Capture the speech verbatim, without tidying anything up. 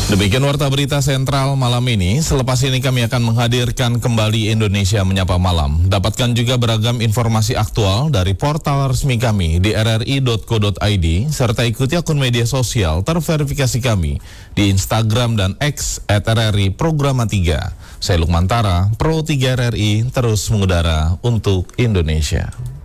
Demikian Warta Berita Sentral malam ini. Selepas ini kami akan menghadirkan kembali Indonesia Menyapa Malam. Dapatkan juga beragam informasi aktual dari portal resmi kami di r r i dot co dot i d, serta ikuti akun media sosial terverifikasi kami di Instagram dan X at r r i Programa tiga. Saya Lukman Tara, Pro tiga R R I, terus mengudara untuk Indonesia.